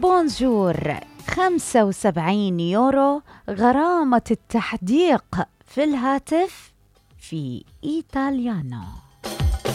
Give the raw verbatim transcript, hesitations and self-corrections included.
بونجور. خمسة وسبعين يورو غرامة التحديق في الهاتف في إيطاليانو.